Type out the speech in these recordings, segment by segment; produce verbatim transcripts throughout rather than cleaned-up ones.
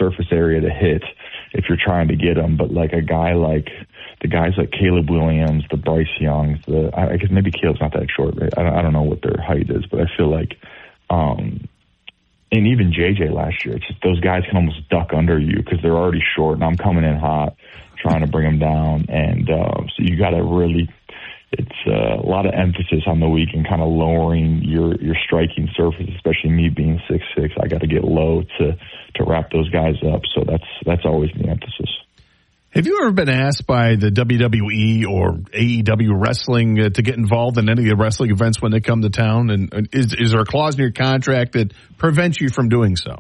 surface area to hit if you're trying to get him. But like a guy like the guys like Caleb Williams, the Bryce Youngs, the I guess maybe Caleb's not that short. Right? I, don't, I don't know what their height is, but I feel like, um, and even J J last year, it's just those guys can almost duck under you because they're already short, and I'm coming in hot, trying to bring them down, and uh, so you got to really. It's uh, a lot of emphasis on the week and kind of lowering your, your striking surface, especially me being six six. I got to get low to, to wrap those guys up. So that's that's always the emphasis. Have you ever been asked by the W W E or A E W wrestling uh, to get involved in any of the wrestling events when they come to town? And, and is, is there a clause in your contract that prevents you from doing so?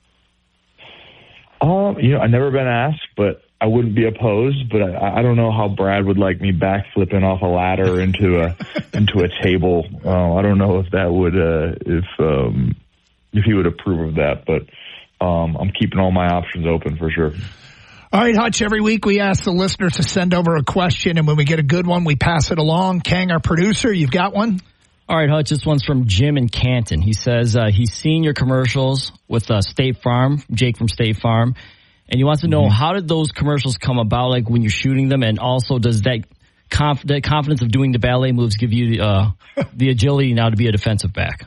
Um, you know, I've never been asked, but I wouldn't be opposed, but I, I don't know how Brad would like me backflipping off a ladder into a into a table. Uh, I don't know if that would uh, if um, if he would approve of that, but um, I'm keeping all my options open for sure. All right, Hutch, every week we ask the listeners to send over a question, and when we get a good one, we pass it along. Kang, our producer, you've got one? All right, Hutch, this one's from Jim in Canton. He says uh, he's seen your commercials with uh, State Farm, Jake from State Farm. And he wants to know, mm-hmm. how did those commercials come about, like when you're shooting them? And also, does that, conf- that confidence of doing the ballet moves give you the, uh, the agility now to be a defensive back?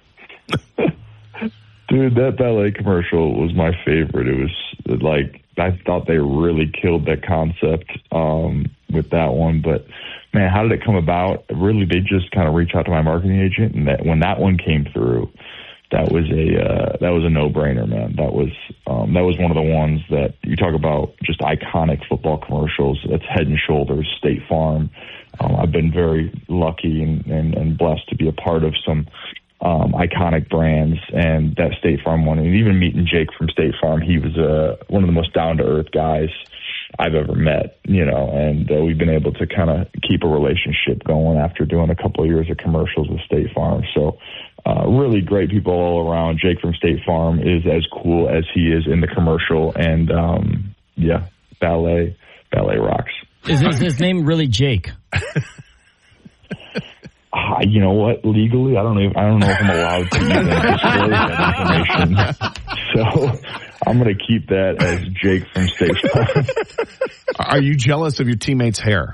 Dude, that ballet commercial was my favorite. It was like, I thought they really killed that concept um, with that one. But, man, how did it come about? Really, they just kind of reached out to my marketing agent. And that when that one came through, that was a uh, that was a no-brainer, man. That was um, that was one of the ones that you talk about, just iconic football commercials. That's Head and Shoulders, State Farm. Um, I've been very lucky and, and, and blessed to be a part of some um, iconic brands, and that State Farm one. And even meeting Jake from State Farm, he was uh, one of the most down-to-earth guys I've ever met, you know, and uh, we've been able to kind of keep a relationship going after doing a couple of years of commercials with State Farm. So uh, really great people all around. Jake from State Farm is as cool as he is in the commercial, and um, yeah, ballet, ballet rocks. Is his, his name really Jake? Uh, you know what? Legally, I don't know. If, I don't know if I'm allowed to even disclose that information. So I'm going to keep that as Jake from State Farm. Are you jealous of your teammate's hair?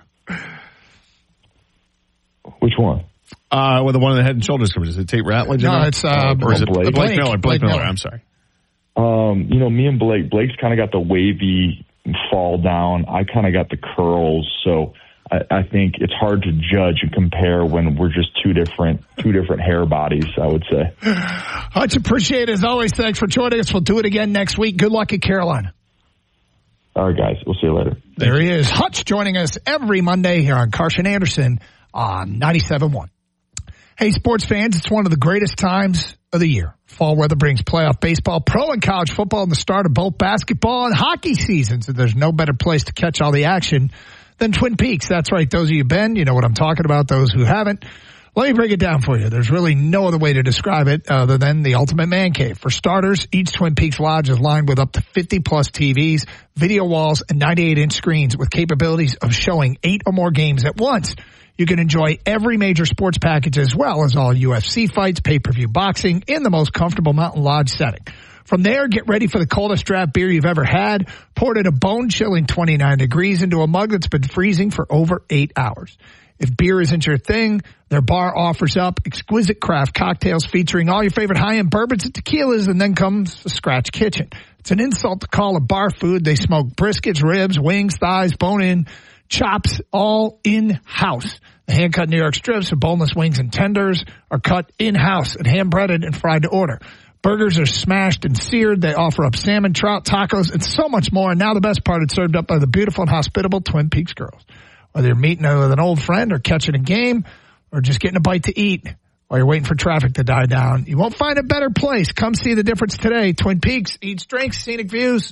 Which one? Uh, well, the one in the Head and Shoulders coverage. Is it Tate Ratledge? No, it's uh, or is it Blake. Blake, Blake Miller? Blake, Blake Miller. Miller. I'm sorry. Um, you know, me and Blake. Blake's kind of got the wavy fall down. I kind of got the curls. So I, I think it's hard to judge and compare when we're just two different, two different hair bodies, I would say. Much appreciated as always. Thanks for joining us. We'll do it again next week. Good luck at Carolina. All right, guys. We'll see you later. There he is. Hutch joining us every Monday here on Carson Anderson on ninety-seven point one. Hey, sports fans, it's one of the greatest times of the year. Fall weather brings playoff baseball, pro and college football, and the start of both basketball and hockey seasons. And there's no better place to catch all the action than Twin Peaks. That's right. Those of you been, you know what I'm talking about. Those who haven't, let me break it down for you. There's really no other way to describe it other than the ultimate man cave. For starters, each Twin Peaks lodge is lined with up to fifty plus T Vs, video walls, and ninety-eight inch screens with capabilities of showing eight or more games at once. You can enjoy every major sports package as well as all U F C fights, pay-per-view boxing in the most comfortable mountain lodge setting. From there, get ready for the coldest draft beer you've ever had, poured at a bone-chilling twenty-nine degrees into a mug that's been freezing for over eight hours. If beer isn't your thing, their bar offers up exquisite craft cocktails featuring all your favorite high-end bourbons and tequilas, and then comes the Scratch Kitchen. It's an insult to call it bar food. They smoke briskets, ribs, wings, thighs, bone-in, chops, all in-house. The hand-cut New York strips of boneless wings and tenders are cut in-house and hand-breaded and fried to order. Burgers are smashed and seared. They offer up salmon, trout, tacos, and so much more. And now the best part, it's served up by the beautiful and hospitable Twin Peaks girls. Whether you're meeting with an old friend or catching a game or just getting a bite to eat while you're waiting for traffic to die down, you won't find a better place. Come see the difference today. Twin Peaks, eats, drinks, scenic views.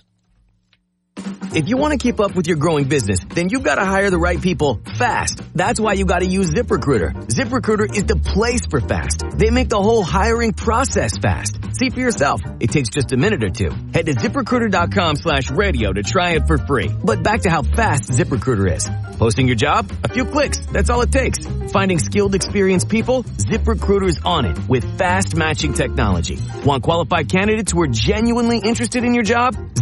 If you want to keep up with your growing business, then you've got to hire the right people fast. That's why you got to use ZipRecruiter. ZipRecruiter is the place for fast. They make the whole hiring process fast. See for yourself. It takes just a minute or two. Head to ZipRecruiter.com slash radio to try it for free. But back to how fast ZipRecruiter is. Posting your job? A few clicks. That's all it takes. Finding skilled, experienced people? ZipRecruiter's on it with fast matching technology. Want qualified candidates who are genuinely interested in your job?